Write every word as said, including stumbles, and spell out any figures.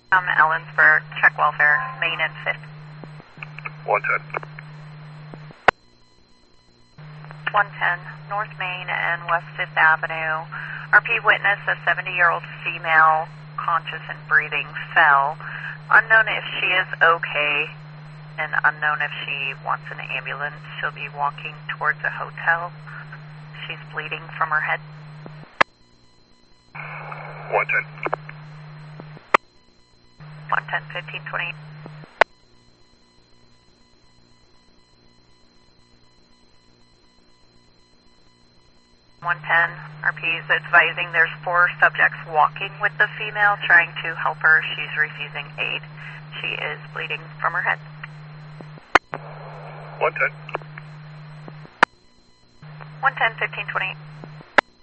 Um, Ellensburg, check welfare, Main and fifth. one ten. one ten, North Main and West fifth Avenue. R P witness, a seventy-year-old female, conscious and breathing, fell. Unknown if she is okay, and unknown if she wants an ambulance. She'll be walking towards a hotel. She's bleeding from her head. one ten. one ten, fifteen twenty. one ten, R P is advising there's four subjects walking with the female, trying to help her. She's refusing aid. She is bleeding from her head. one ten. one ten, fifteen twenty.